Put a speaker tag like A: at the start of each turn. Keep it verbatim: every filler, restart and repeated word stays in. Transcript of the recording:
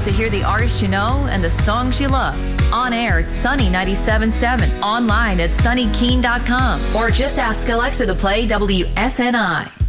A: to hear the artists you know and the songs you love. On air at Sunny ninety-seven point seven, online at sunny keen dot com, or just ask Alexa to play W S N I.